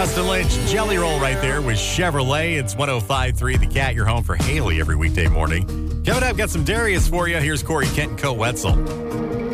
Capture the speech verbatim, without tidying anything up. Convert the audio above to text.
Justin Lynch, Jelly Roll right there with Chevrolet. It's one oh five point three The Cat. You're home for Haley every weekday morning. Coming up, got some Darius for you. Here's Corey Kent and Co. Wetzel.